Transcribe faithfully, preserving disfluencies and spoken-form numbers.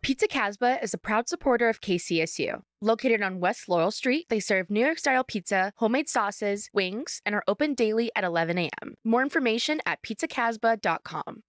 Pizza Casbah is a proud supporter of K C S U. Located on West Laurel Street, they serve New York-style pizza, homemade sauces, wings, and are open daily at eleven a.m. More information at pizza casbah dot com.